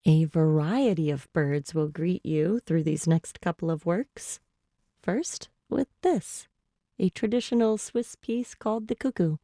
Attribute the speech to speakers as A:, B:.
A: A variety of birds will greet you through these next couple of works. First, with this, a traditional Swiss piece called the cuckoo.